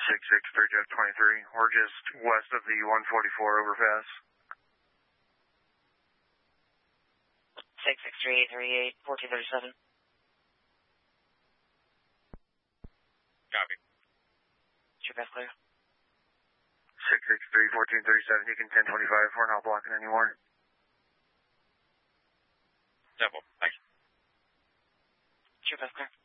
663 Jeff 23. We're just west of the 144 overpass. 663 838 1437. Copy. Your best clear. 663 1437. You can 1025. We're not blocking anymore. Simple. Thanks. Your best clear.